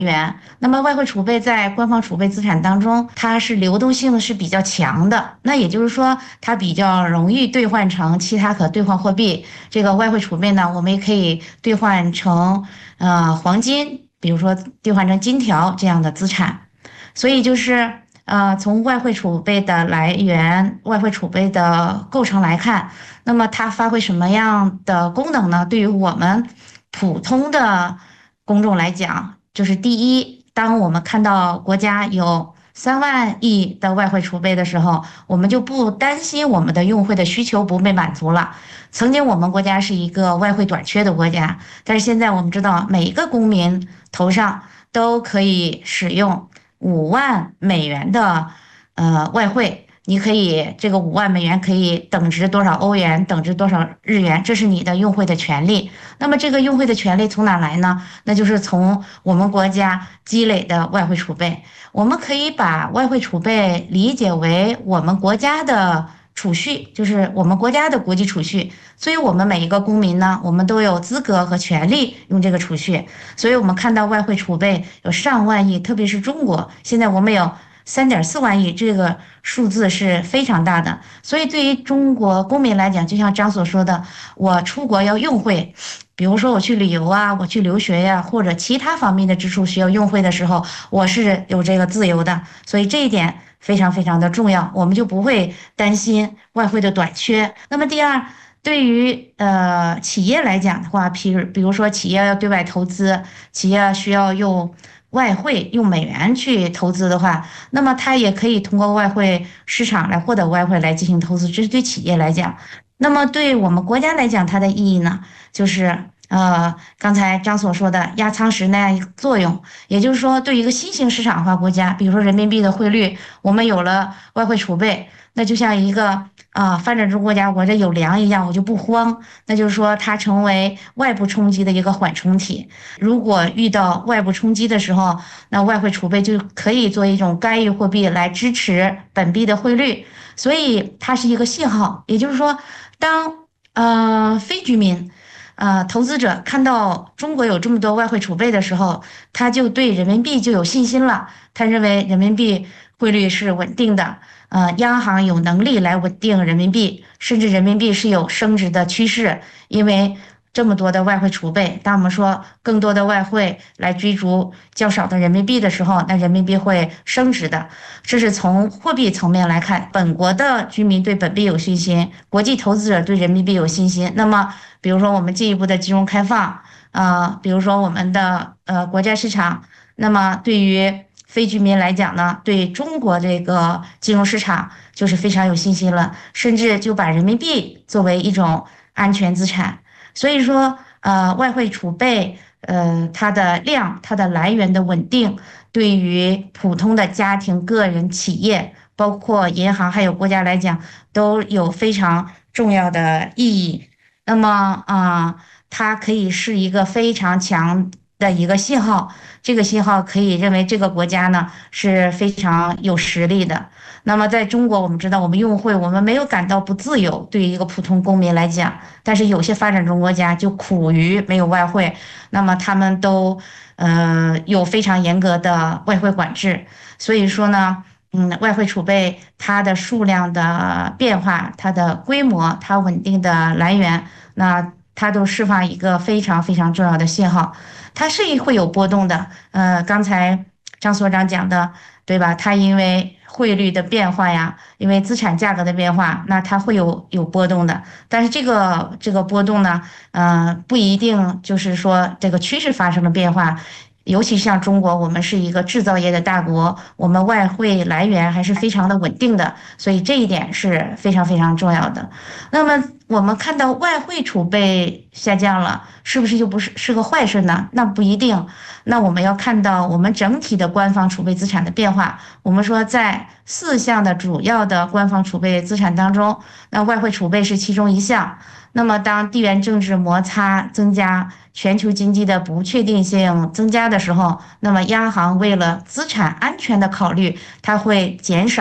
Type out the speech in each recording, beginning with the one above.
元。那么外汇储备在官方储备资产当中，它是流动性是比较强的，那也就是说它比较容易兑换成其他可兑换货币。这个外汇储备呢，我们也可以兑换成黄金，比如说兑换成金条这样的资产。所以就是从外汇储备的来源、外汇储备的构成来看，那么它发挥什么样的功能呢？对于我们普通的公众来讲，就是第一，当我们看到国家有3万亿的外汇储备的时候，我们就不担心我们的用汇的需求不被满足了。曾经我们国家是一个外汇短缺的国家，但是现在我们知道每一个公民头上都可以使用5万美元的外汇，你可以这个5万美元可以等值多少欧元，等值多少日元，这是你的用汇的权利。那么这个用汇的权利从哪来呢？那就是从我们国家积累的外汇储备。我们可以把外汇储备理解为我们国家的储蓄，就是我们国家的国际储蓄。所以，我们每一个公民呢，我们都有资格和权利用这个储蓄。所以我们看到外汇储备有上万亿，特别是中国，现在我们有3.4万亿，这个数字是非常大的。所以对于中国公民来讲，就像张所说的，我出国要用汇，比如说我去旅游啊，我去留学呀，或者其他方面的支出需要用汇的时候，我是有这个自由的。所以这一点非常非常的重要，我们就不会担心外汇的短缺。那么第二，对于企业来讲的话，比如说企业要对外投资，企业需要用外汇用美元去投资的话，那么它也可以通过外汇市场来获得外汇来进行投资，这是对企业来讲。那么对我们国家来讲，它的意义呢，就是刚才张所说的压舱石那样一个作用，也就是说，对于一个新兴市场化国家，比如说人民币的汇率，我们有了外汇储备，那就像一个发展中国家，我这有粮一样，我就不慌。那就是说，它成为外部冲击的一个缓冲体。如果遇到外部冲击的时候，那外汇储备就可以做一种干预货币来支持本币的汇率，所以它是一个信号。也就是说，当非居民投资者看到中国有这么多外汇储备的时候，他就对人民币就有信心了。他认为人民币汇率是稳定的，央行有能力来稳定人民币，甚至人民币是有升值的趋势。因为这么多的外汇储备，当我们说更多的外汇来追逐较少的人民币的时候，那人民币会升值的。这是从货币层面来看，本国的居民对本币有信心，国际投资者对人民币有信心。那么，比如说我们进一步的金融开放，比如说我们的国债市场，那么对于非居民来讲呢，对中国这个金融市场就是非常有信心了，甚至就把人民币作为一种安全资产。所以说，外汇储备，它的量、它的来源的稳定，对于普通的家庭、个人、企业，包括银行还有国家来讲，都有非常重要的意义。那么，它可以是一个非常强的一个信号，这个信号可以认为这个国家呢是非常有实力的。那么在中国，我们知道我们用汇，我们没有感到不自由，对于一个普通公民来讲，但是有些发展中国家就苦于没有外汇，那么他们都有非常严格的外汇管制。所以说呢，外汇储备它的数量的变化、它的规模、它稳定的来源，那它都释放一个非常非常重要的信号。它是会有波动的，刚才张所长讲的，对吧？它因为汇率的变化呀，因为资产价格的变化，那它会有波动的。但是这个波动呢，不一定就是说这个趋势发生了变化。尤其像中国，我们是一个制造业的大国，我们外汇来源还是非常的稳定的，所以这一点是非常非常重要的。那么我们看到外汇储备下降了，是不是就不是个坏事呢？那不一定。那我们要看到我们整体的官方储备资产的变化。我们说在4项的主要的官方储备资产当中，那外汇储备是其中一项。那么当地缘政治摩擦增加，全球经济的不确定性增加的时候，那么央行为了资产安全的考虑，它会减少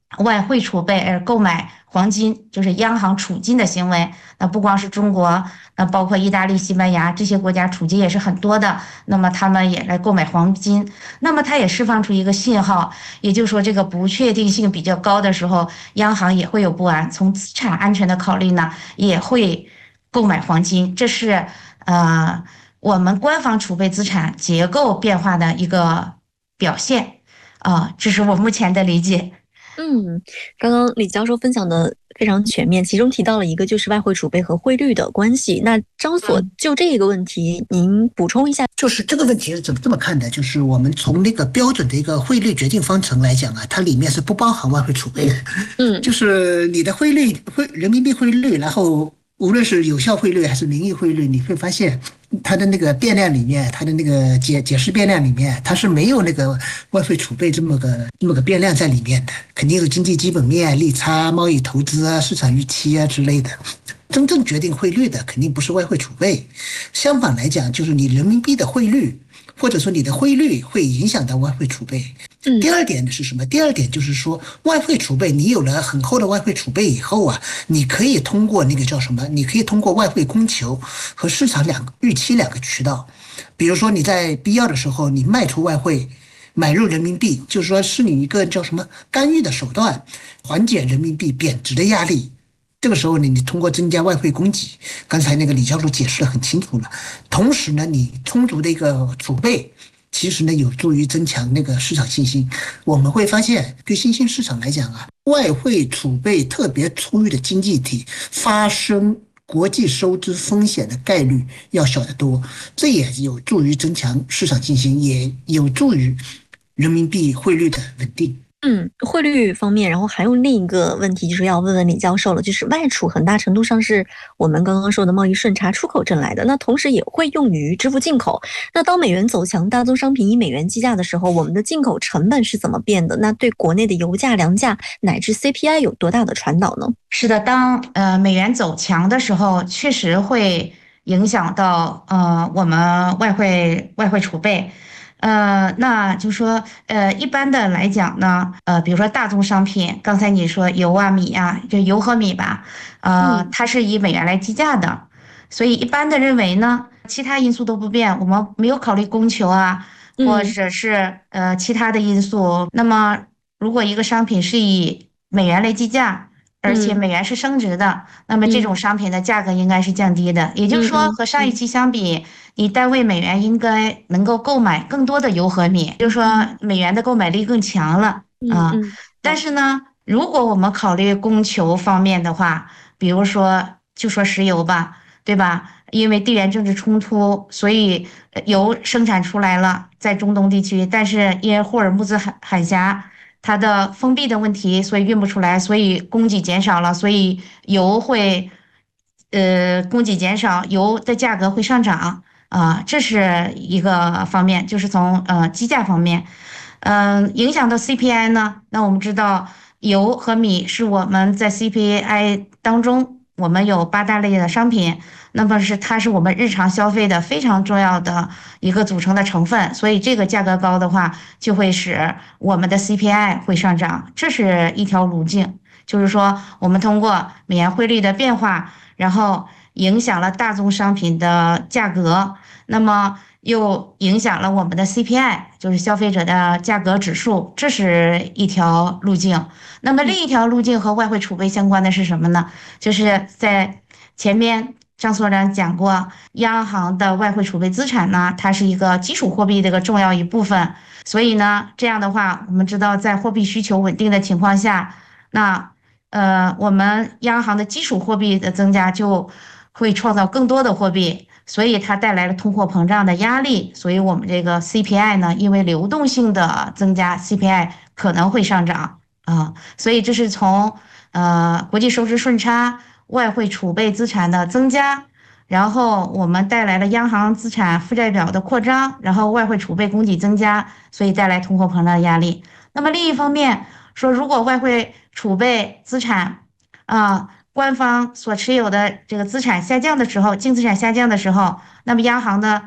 外汇储备而购买黄金，就是央行储金的行为。那不光是中国，那包括意大利、西班牙这些国家储金也是很多的，那么他们也来购买黄金。那么它也释放出一个信号，也就是说这个不确定性比较高的时候，央行也会有不安。从资产安全的考虑呢，也会购买黄金。这是呃我们官方储备资产结构变化的一个表现这是我目前的理解。 嗯，刚刚李教授分享的非常全面，其中提到了一个就是外汇储备和汇率的关系。那张所嗯就这个问题，您补充一下。 就是这个问题是怎么这么看的？就是我们从那个标准的一个汇率决定方程来讲啊，它里面是不包含外汇储备的。 嗯就是你的人民币汇率，然后无论是有效汇率还是名义汇率，你会发现它的那个变量里面，它的那个解释变量里面，它是没有那个外汇储备这么个变量在里面的，肯定是经济基本面、利差、贸易投资啊、市场预期啊之类的。真正决定汇率的肯定不是外汇储备，相反来讲，就是你人民币的汇率，或者说你的汇率会影响到外汇储备。第嗯二点是什么？第二点就是说，外汇储备，你有了很厚的外汇储备以后啊，你可以通过那个叫什么？你可以通过外汇供求和市场预期两个渠道，比如说你在必要的时候，你卖出外汇，买入人民币，就是说是你一个叫什么干预的手段，缓解人民币贬值的压力。这个时候呢，你通过增加外汇供给，刚才那个李教授解释的很清楚了。同时呢，你充足的一个储备，其实呢有助于增强那个市场信心。我们会发现，对新兴市场来讲啊，外汇储备特别充裕的经济体发生国际收支风险的概率要小得多，这也有助于增强市场信心，也有助于人民币汇率的稳定。 汇率方面，然后还有另一个问题，就是要问问李教授了，就是外储很大程度上是我们刚刚说的贸易顺差出口挣来的，那同时也会用于支付进口。那当美元走强，大宗商品以美元计价的时候，我们的进口成本是怎么变的？那对国内的油价、粮价乃至 CPI 有多大的传导呢？ 是的，当美元走强的时候，确实会影响到我们外汇储备。那就说一般的来讲呢，比如说大宗商品，刚才你说油啊、米啊，就油和米吧， 嗯它是以美元来计价的，所以一般的认为呢，其他因素都不变，我们没有考虑供求啊，或嗯者是其他的因素。那么如果一个商品是以美元来计价，而且嗯美元是升值的，那么这嗯种商品的价格应该是降低的。也就是说， 嗯嗯和上一期相比，你单位美元应该能够购买更多的油和米，也就是说美元的购买力更强了啊。但好， 是呢，如果我们考虑供求方面的话，比如说就说石油吧，对吧？因为地缘政治冲突，所以油生产出来了，在中东地区，但是因为霍尔木兹海峡它的封闭的问题，所以运不出来，所以供给减少了，所以油会供给减少，油的价格会上涨这是一个方面，就是从机价方面。影响到 CPI 呢？那我们知道，油和米是我们在 CPI 当中，我们有八大类的商品，那么它是我们日常消费的非常重要的一个组成的成分，所以这个价格高的话，就会使我们的 CPI 会上涨，这是一条路径。就是说，我们通过美元汇率的变化，然后影响了大宗商品的价格，那么又影响了我们的 CPI，就是消费者的价格指数，这是一条路径。那么另一条路径和外汇储备相关的是什么呢？就是在前面张所长讲过，央行的外汇储备资产呢，它是一个基础货币的一个重要一部分。所以呢，这样的话，我们知道在货币需求稳定的情况下，那我们央行的基础货币的增加就会创造更多的货币，所以它带来了通货膨胀的压力，所以我们这个 CPI 呢，因为流动性的增加，CPI 可能会上涨所以这是从国际收支顺差、外汇储备资产的增加，然后我们带来了央行资产负债表的扩张，然后外汇储备供给增加，所以带来通货膨胀的压力。那么另一方面说，如果外汇储备资产官方所持有的这个资产下降的时候，净资产下降的时候，那么央行的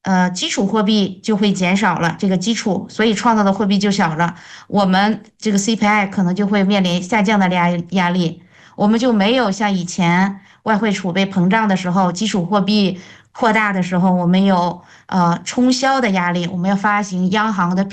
基础货币就会减少了，这个基础，所以创造的货币就小了，我们这个 CPI 可能就会面临下降的压力，我们就没有像以前外汇储备膨胀的时候，基础货币扩大的时候，我们有冲销的压力，我们要发行央行的